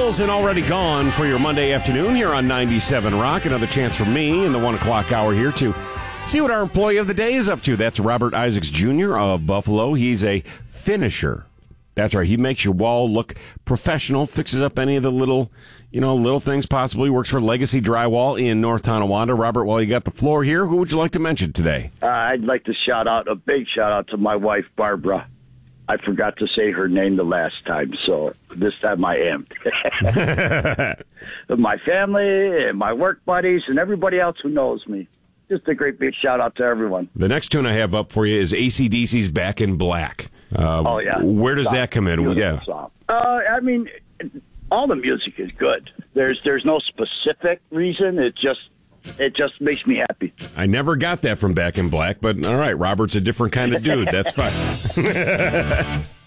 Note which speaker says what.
Speaker 1: Wilson already gone for your Monday afternoon here on 97 Rock. Another chance for me in the 1 o'clock hour here to see what our employee of the day is up to. That's Robert Isaacs Jr. of Buffalo. He's a finisher. That's right. He makes your wall look professional, fixes up any of the little things possibly. Works for Legacy Drywall in North Tonawanda. Robert, while you got the floor here, who would you like to mention today?
Speaker 2: I'd like to a big shout out to my wife, Barbara. I forgot to say her name the last time, so this time I am. My family and my work buddies and everybody else who knows me. Just a great big shout out to everyone.
Speaker 1: The next tune I have up for you is AC/DC's Back in Black. Where does that come in? Yeah.
Speaker 2: I mean, all the music is good. There's no specific reason. It just makes me happy.
Speaker 1: I never got that from Back in Black, but all right, Robert's a different kind of dude. That's fine.